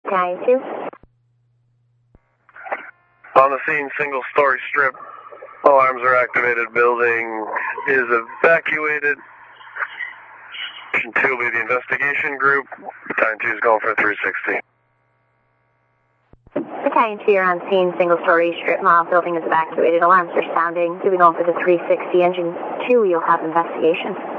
Battalion 2. On the scene, single-story strip. Alarms are activated. Building is evacuated. Mission 2 will be the investigation group. Battalion 2 is going for 360. Battalion 2, you're on scene. Single-story strip mall. Building is evacuated. Alarms are sounding. You'll be going for the 360. Engine 2, you'll have investigation.